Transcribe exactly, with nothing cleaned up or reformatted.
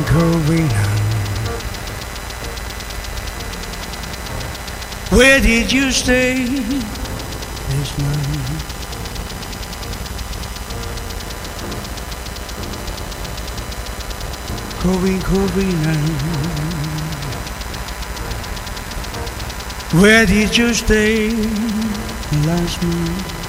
Corina, where did you stay this night? Corina, Corina, where did you stay last night?